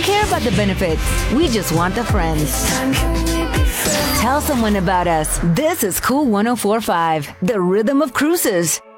care about the benefits. We just want the friends. Tell someone about us. This is Cool 104.5, the rhythm of cruises.